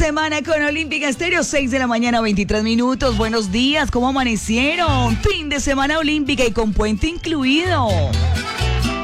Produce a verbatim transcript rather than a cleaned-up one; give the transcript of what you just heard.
semana con Olímpica Estéreo, seis de la mañana, veintitrés minutos. Buenos días, ¿cómo amanecieron? Fin de semana olímpica y con puente incluido.